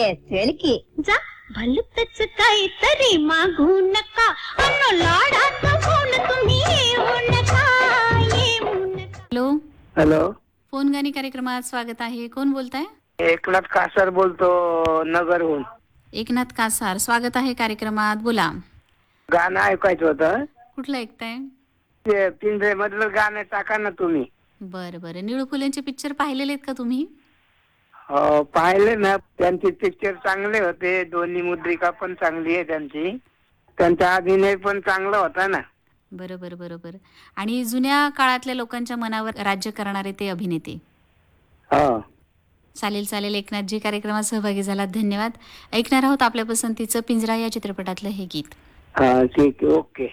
असेल की. जा भलतच काहीतरी मागू नका, अन लाडाचं फोन तुम्ही येऊ नका, येऊ नका. हॅलो, हॅलो, फोन गाणी कार्यक्रमात स्वागत आहे. कोण बोलताय? एकनाथ कासार बोलतो, नगरहून. एकनाथ कासार, स्वागत आहे कार्यक्रमात. बोला, गाणं ऐकायचं होतं. कुठलं ऐकताय? ते पिंजरे मधलं गाणं टाका ना तुम्ही. बरं बरं. निळू फुलेंचे पिक्चर पाहिलेले आहेत का तुम्ही? हो, पाहिले ना. त्यांचे पिक्चर चांगले होते. दोन्ही मुद्रिका पण चांगली आहे त्यांची. त्यांचा अभिनय पण चांगला होता ना. बरोबर बरोबर. आणि जुन्या काळातल्या लोकांच्या मनावर राज्य करणारे ते अभिनेते. हो. चालेल चालेल एकनाथजी, कार्यक्रमात सहभागी झालात, धन्यवाद. ऐकणार आहोत आपल्या पसंतीचं पिंजरा या चित्रपटातलं हे गीत. हा, ठीक आहे. ओके.